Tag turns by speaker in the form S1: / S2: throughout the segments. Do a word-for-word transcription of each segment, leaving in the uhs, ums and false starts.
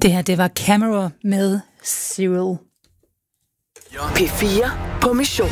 S1: Det her, det var Camera med Cyril.
S2: P fire på mission.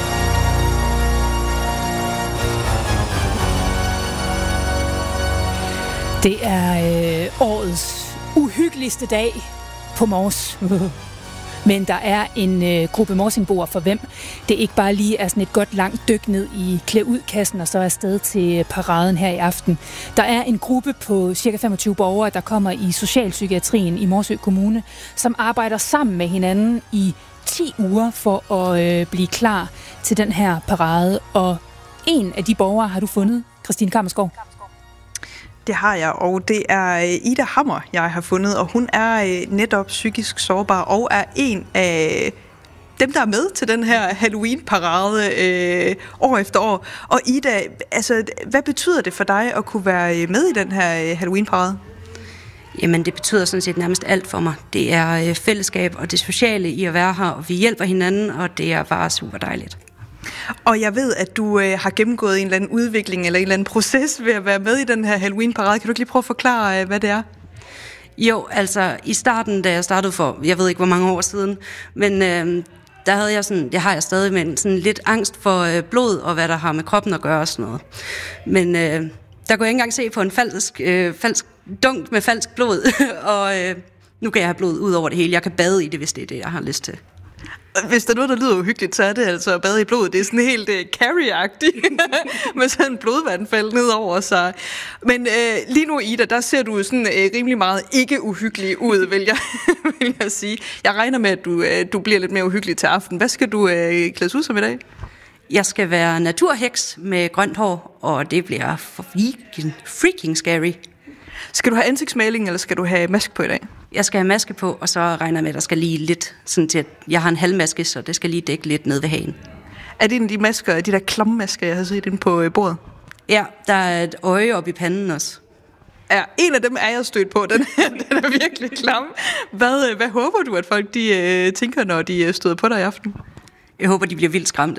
S1: Det er øh, årets uhyggeligste dag på Mors. Men der er en øh, gruppe morsingboer, for hvem det ikke bare lige er sådan et godt langt dyk ned i klæd ud-kassen og så afsted til paraden her i aften. Der er en gruppe på cirka femogtyve borgere, der kommer i socialpsykiatrien i Morsø Kommune, som arbejder sammen med hinanden i ti uger for at øh, blive klar til den her parade. Og en af de borgere har du fundet, Christine Kammersgaard.
S3: Det har jeg, og det er Ida Hammer, jeg har fundet, og hun er netop psykisk sårbar og er en af dem, der er med til den her Halloween-parade øh, år efter år. Og Ida, altså, hvad betyder det for dig at kunne være med i den her Halloween-parade?
S4: Jamen, det betyder sådan set nærmest alt for mig. Det er fællesskab og det sociale i at være her, og vi hjælper hinanden, og det er bare super dejligt.
S3: Og jeg ved, at du øh, har gennemgået en eller anden udvikling eller en eller anden proces ved at være med i den her Halloween-parade. Kan du ikke lige prøve at forklare, øh, hvad det er?
S4: Jo, altså i starten, da jeg startede for, jeg ved ikke hvor mange år siden, men øh, der havde jeg sådan, det har jeg stadig, men sådan lidt angst for øh, blod og hvad der har med kroppen at gøre og sådan noget. Men øh, der kunne jeg ikke engang se på en falsk, øh, falsk dunk med falsk blod, og øh, nu kan jeg have blod ud over det hele. Jeg kan bade i det, hvis det er det, jeg har lyst til.
S3: Hvis der er noget, der lyder uhyggeligt, så er det altså at bade i blod. Det er sådan helt uh, Carrie-agtigt, med sådan en blodvandfald ned over sig. Men uh, lige nu, Ida, der ser du sådan uh, rimelig meget ikke uhyggelig ud, vil jeg, vil jeg sige. Jeg regner med, at du, uh, du bliver lidt mere uhyggelig til aften. Hvad skal du uh, klædes ud som i dag?
S4: Jeg skal være naturheks med grønt hår, og det bliver freaking, freaking scary.
S3: Skal du have ansigtsmaling, eller skal du have maske på i dag?
S4: Jeg skal have maske på, og så regner jeg med, at der skal lige lidt, sådan til at jeg har en halvmaske, så det skal lige dække lidt ned ved hagen.
S3: Er det en af de masker, de der klammemasker, jeg har set inde på bordet?
S4: Ja, der er et øje oppe i panden også.
S3: Ja, en af dem er jeg stødt på, den, den er virkelig klam. Hvad, hvad håber du, at folk de, øh, tænker, når de støder på dig i aften?
S4: Jeg håber, de bliver vildt skræmte.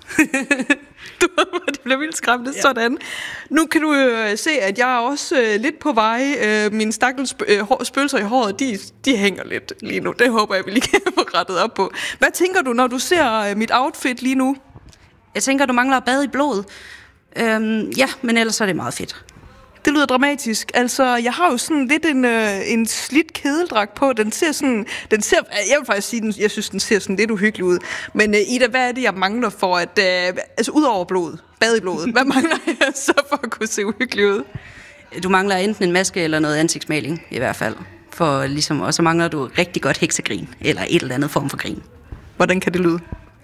S3: Du håber, de bliver vildt skræmte, ja. Sådan. Nu kan du øh, se, at jeg er også øh, lidt på vej. Øh, mine stakkels øh, spøgelser i håret, de, de hænger lidt lige nu. Det håber jeg, vi lige kan få rettet op på. Hvad tænker du, når du ser øh, mit outfit lige nu?
S4: Jeg tænker, du mangler at bade i blod. Øhm, ja, men ellers er det meget fedt.
S3: Det lyder dramatisk. Altså, jeg har jo sådan lidt en, øh, en slidt kedeldragt på. Den ser sådan, den ser, jeg vil faktisk sige, den, jeg synes, den ser sådan lidt uhyggelig ud. Men øh, Ida, hvad er det, jeg mangler for at, øh, altså ud over blod, bad i blodet, hvad mangler jeg så for at kunne se uhyggelig ud?
S4: Du mangler enten en maske eller noget ansigtsmaling, i hvert fald. For ligesom, og så mangler du rigtig godt heksegrin, eller et eller andet form for grin.
S3: Hvordan kan det lyde?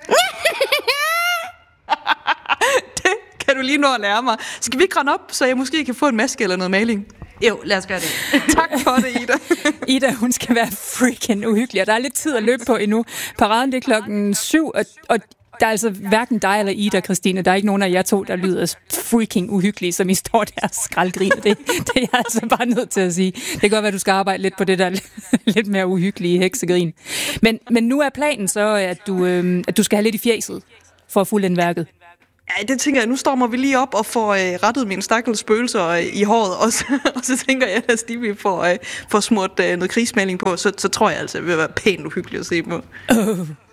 S3: Kan du lige nå at lære mig? Skal vi ikke rende op, så jeg måske kan få en maske eller noget maling?
S4: Jo, lad os gøre det.
S3: Tak for det, Ida.
S1: Ida, hun skal være freaking uhyggelig, og der er lidt tid at løbe på endnu. Paraden det er klokken syv, og, og der er altså hverken dig eller Ida, Christine. Der er ikke nogen af jer to, der lyder freaking uhyggelige, som I står der og skraldgriner. Det, det er jeg altså bare nødt til at sige. Det kan godt være, at du skal arbejde lidt på det der lidt mere uhyggelige heksegrin. Men, men nu er planen så, at du, øh, at du skal have lidt i fjeset for at fuldende værket.
S3: Ja, det tænker jeg. Nu stormer vi lige op og får øh, rettet mine stakkels spøgelser øh, i håret. Og så, og så tænker jeg, at Stevie får, øh, får smurt øh, noget krigsmaling på. Så, så tror jeg altså, at det vil være pænt uhyggeligt at se på.
S1: Oh.